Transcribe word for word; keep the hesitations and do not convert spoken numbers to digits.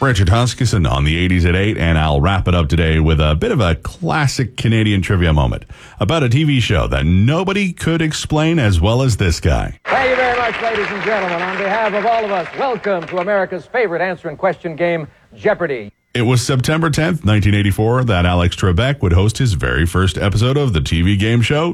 Richard Huskisson on the eighties at eight, and I'll wrap it up today with a bit of a classic Canadian trivia moment about a T V show that nobody could explain as well as this guy. Thank you very much, ladies and gentlemen. On behalf of all of us, welcome to America's favorite answer and question game, Jeopardy! It was September tenth, nineteen eighty-four, that Alex Trebek would host his very first episode of the T V game show